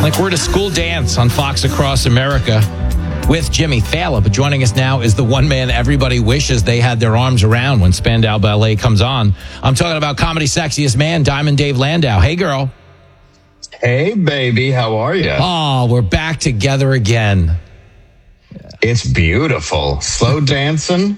Like we're at a school dance on Fox Across America with Jimmy Fallon. But joining us now is the one man everybody wishes they had their arms around when Spandau Ballet comes on. I'm talking about comedy sexiest man, Diamond Dave Landau. Hey, girl. Hey, baby. How are you? Oh, we're back together again. It's beautiful. Slow dancing.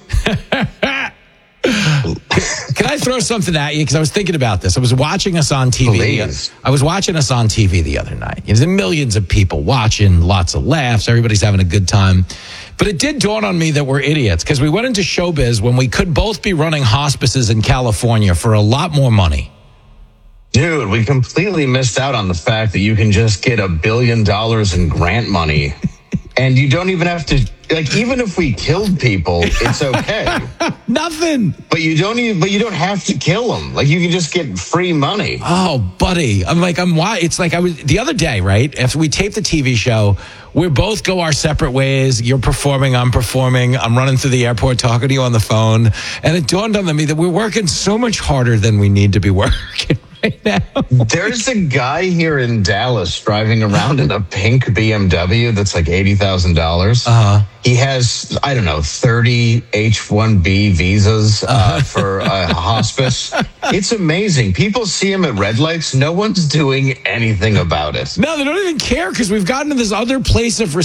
Can I throw something at you? Because I was thinking about this. I was watching us on TV. Please. I was watching us on TV the other night. There's millions of people watching, lots of laughs. Everybody's having a good time. But it did dawn on me that we're idiots because we went into showbiz when we could both be running hospices in California for a lot more money. Dude, we completely missed out on the fact that you can just get $1 billion in grant money. And you don't even have to, like, even if we killed people, it's okay. Nothing. But you don't have to kill them. Like, you can just get free money. Oh, buddy. It's like I was the other day, right? After we taped the TV show, we both go our separate ways. You're performing, I'm performing. I'm running through the airport talking to you on the phone. And it dawned on me that we're working so much harder than we need to be working right now. There's a guy here in Dallas driving around in a pink BMW that's like $80,000. He has, 30 H-1B visas for a hospice. It's amazing. People see him at red lights. No one's doing anything about it. No, they don't even care because we've gotten to this other place of